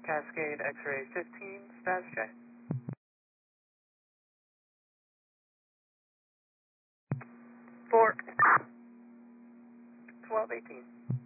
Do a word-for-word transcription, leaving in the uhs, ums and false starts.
Cascade X-ray fifteen, status check. Four. twelve eighteen.